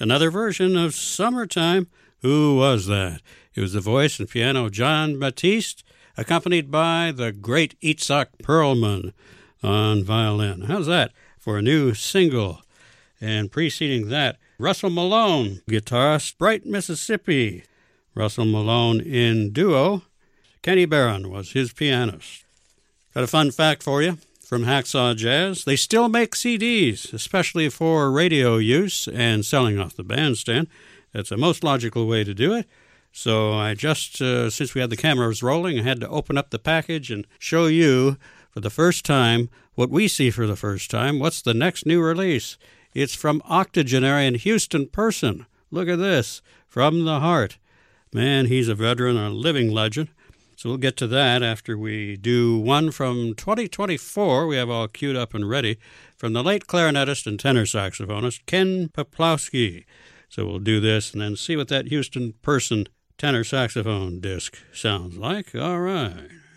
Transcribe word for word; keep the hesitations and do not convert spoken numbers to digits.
another version of Summertime. Who was that? It was the voice and piano of John Batiste, accompanied by the great Itzhak Perlman on violin. How's that for a new single? And preceding that, Russell Malone, guitarist, Bright, Mississippi. Russell Malone in duo. Kenny Barron was his pianist. Got a fun fact for you from Hacksaw Jazz. They still make C Ds, especially for radio use and selling off the bandstand. That's the most logical way to do it. So I just, uh, since we had the cameras rolling, I had to open up the package and show you for the first time what we see for the first time. What's the next new release? It's from octogenarian Houston Person. Look at this, From the Heart. Man, he's a veteran, a living legend. So we'll get to that after we do one from twenty twenty-four. We have all queued up and ready from the late clarinetist and tenor saxophonist Ken Peplowski. So we'll do this and then see what that Houston Person tenor saxophone disc sounds like. All right.